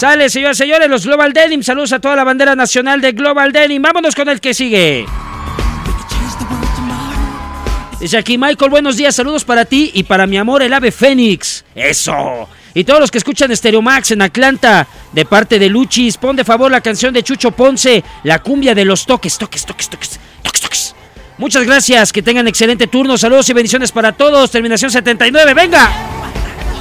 Sale, señoras y señores, los Global Denim. Saludos a toda la bandera nacional de Global Denim. Vámonos con el que sigue. Dice aquí Michael, buenos días, saludos para ti y para mi amor el ave fénix. Eso. Y todos los que escuchan Stereo Max en Atlanta, de parte de Luchis, pon de favor la canción de Chucho Ponce, la cumbia de los toques. Muchas gracias, que tengan excelente turno, saludos y bendiciones para todos. Terminación 79, venga.